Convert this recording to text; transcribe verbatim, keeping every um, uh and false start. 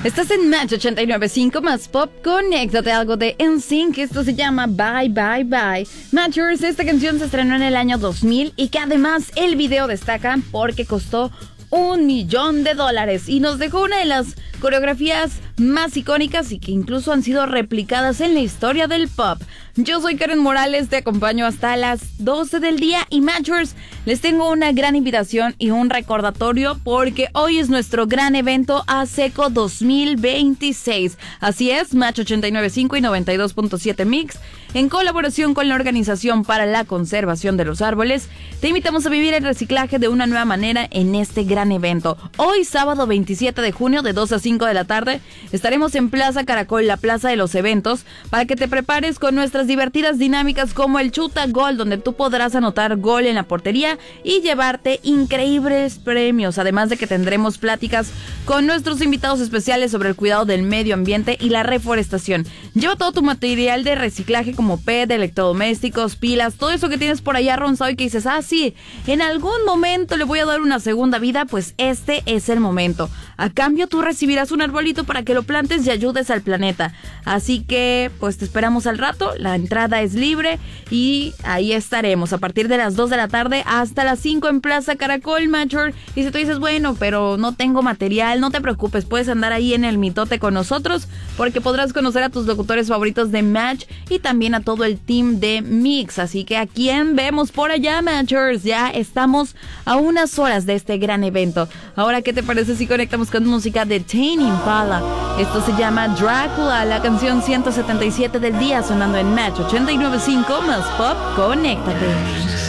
Estás en Match ochenta y nueve punto cinco más Pop. Conéctate a algo de N Sync. Esto se llama Bye Bye Bye. Matchers, esta canción se estrenó en el año dos mil y que además el video destaca porque costó un millón de dólares y nos dejó una de las coreografías más icónicas y que incluso han sido replicadas en la historia del pop. Yo soy Karen Morales, te acompaño hasta las doce del día y Matchers, les tengo una gran invitación y un recordatorio porque hoy es nuestro gran evento ASECO dos mil veintiséis. Así es, Match ochenta y nueve punto cinco y noventa y dos punto siete Mix, en colaboración con la Organización para la Conservación de los Árboles, te invitamos a vivir el reciclaje de una nueva manera en este gran evento. Hoy, sábado veintisiete de junio, de dos a cinco de la tarde, estaremos en Plaza Caracol, la plaza de los eventos, para que te prepares con nuestras divertidas dinámicas como el Chuta Gol, donde tú podrás anotar gol en la portería y llevarte increíbles premios, además de que tendremos pláticas con nuestros invitados especiales sobre el cuidado del medio ambiente y la reforestación. Lleva todo tu material de reciclaje como P E T, electrodomésticos, pilas, todo eso que tienes por allá ronzado y que dices, ah sí, en algún momento le voy a dar una segunda vida, pues este es el momento. A cambio tú recibirás un arbolito para que lo plantes y ayudes al planeta. Así que pues te esperamos al rato, la entrada es libre y ahí estaremos a partir de las dos de la tarde hasta las cinco en Plaza Caracol, Matcher. Y si tú dices, bueno, pero no tengo material, no te preocupes, puedes andar ahí en el mitote con nosotros porque podrás conocer a tus locutores favoritos de Match y también a todo el team de Mix. Así que ¿a quién vemos por allá, Matchers? Ya estamos a unas horas de este gran evento. Ahora, ¿qué te parece si conectamos con música de Tame Impala? Esto se llama Drácula, la canción ciento setenta y siete del día, sonando en Match ochenta y nueve punto cinco más Pop. Conéctate.